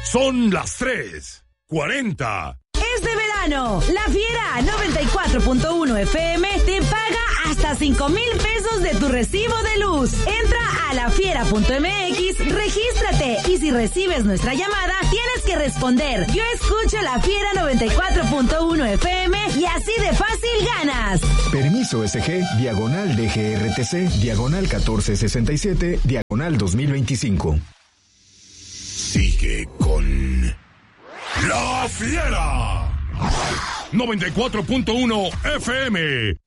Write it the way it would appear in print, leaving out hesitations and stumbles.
Son las 3:40. Este verano, La Fiera 94.1 FM te paga hasta 5,000 pesos de tu recibo de luz. Entra a lafiera.mx, regístrate y si recibes nuestra llamada, tienes que responder: yo escucho La Fiera 94.1 FM y así de fácil ganas. Permiso SG, diagonal DGRTC, diagonal 1467, diagonal 2025. Sigue con La Fiera 94.1 FM.